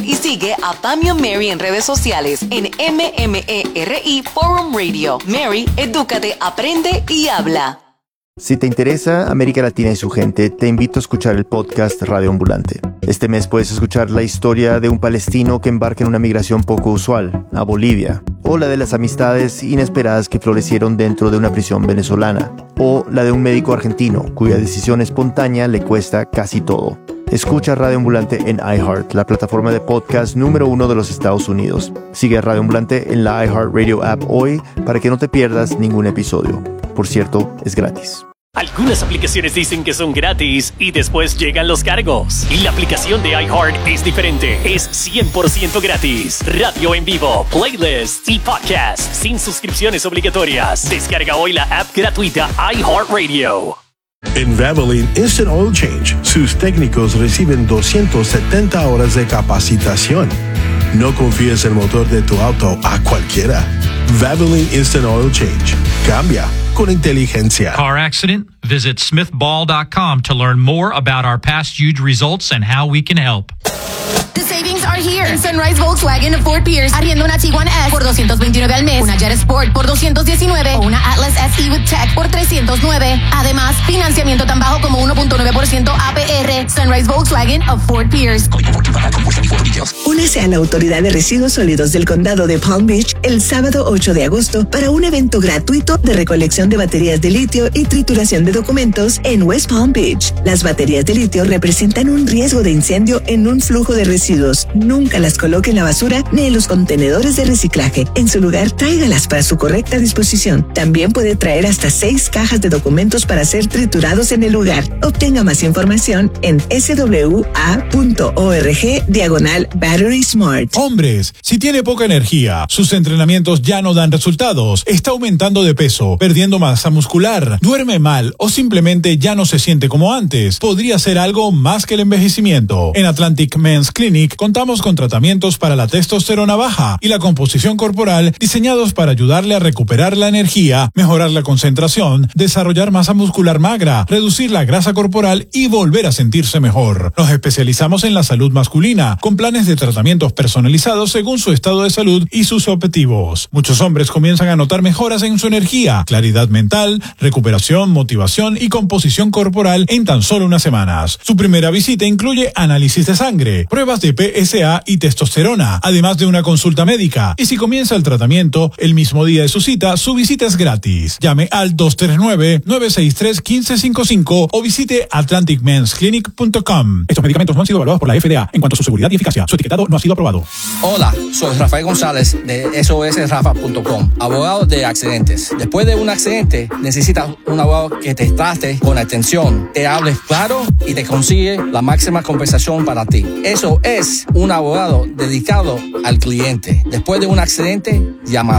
y sigue a Pamio Mary en redes sociales en MMERI Forum Radio. Mary, edúcate, aprende y habla. Si te interesa América Latina y su gente, te invito a escuchar el podcast Radio Ambulante. Este mes puedes escuchar la historia de un palestino que embarca en una migración poco usual, a Bolivia, o la de las amistades inesperadas que florecieron dentro de una prisión venezolana, o la de un médico argentino cuya decisión espontánea le cuesta casi todo. Escucha Radio Ambulante en iHeart, la plataforma de podcast número 1 de los Estados Unidos. Sigue a Radio Ambulante en la iHeartRadio app hoy para que no te pierdas ningún episodio. Por cierto, es gratis. Algunas aplicaciones dicen que son gratis y después llegan los cargos. Y la aplicación de iHeart es diferente. Es 100% gratis. Radio en vivo, playlists y podcasts sin suscripciones obligatorias. Descarga hoy la app gratuita iHeartRadio. En Valvoline Instant Oil Change, sus técnicos reciben 270 horas de capacitación. No confíes el motor de tu auto a cualquiera. Valvoline Instant Oil Change. Cambia con inteligencia. Car accident? Visit smithball.com to learn more about our past huge results and how we can help. The savings are here. En Sunrise Volkswagen of Fort Pierce, arriendo una Tiguan S por $229 al mes, una Jet Sport por $219 o una Atlas SE with Tech por $309. Además, financiamiento tan bajo como 1.9% APR. Sunrise Volkswagen of Fort Pierce. Únese a la Autoridad de Residuos Sólidos del Condado de Palm Beach el sábado 8 de agosto para un evento gratuito de recolección de baterías de litio y trituración de documentos en West Palm Beach. Las baterías de litio representan un riesgo de incendio en un flujo de residuos. Nunca las coloque en la basura ni en los contenedores de reciclaje. En su lugar, tráigalas para su correcta disposición. También puede traer hasta 6 cajas de documentos para ser triturados en el lugar. Obtenga más información en swa.org/Battery Smart. Hombres, si tiene poca energía, sus entrenamientos ya no dan resultados, está aumentando de peso, perdiendo masa muscular, duerme mal o simplemente ya no se siente como antes, podría ser algo más que el envejecimiento. En Atlantic Men's Clinic contamos con tratamientos para la testosterona baja y la composición corporal diseñados para ayudarle a recuperar la energía, mejorar la concentración, desarrollar masa muscular magra, reducir la grasa corporal y volver a sentirse mejor. Nos especializamos en la salud masculina, con planes de tratamientos personalizados según su estado de salud y sus objetivos. Muchos hombres comienzan a notar mejoras en su energía, claridad mental, recuperación, motivación y composición corporal en tan solo unas semanas. Su primera visita incluye análisis de sangre, pruebas de PSA y testosterona, además de una consulta médica. Y si comienza el tratamiento el mismo día de su cita, su visita es gratis. Llame al 239-963-1555 o visite atlanticmensclinic.com. Estos medicamentos no han sido evaluados por la FDA en cuanto a su seguridad y eficacia. Su etiquetado no ha sido aprobado. Hola, soy Rafael González de SOSRafa.com, abogado de accidentes. Después de un accidente, necesitas un abogado que te trate con atención, te hable claro y te consigue la máxima compensación para ti. Eso es un abogado dedicado al cliente. Después de un accidente, llama